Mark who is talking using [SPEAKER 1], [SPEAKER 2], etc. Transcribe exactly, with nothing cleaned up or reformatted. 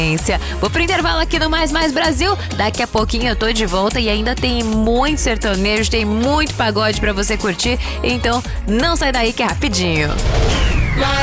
[SPEAKER 1] Vou pro intervalo aqui no Mais Mais Brasil. Daqui a pouquinho eu tô de volta e ainda tem muito sertanejo, tem muito pagode pra você curtir. Então não sai daí que é rapidinho.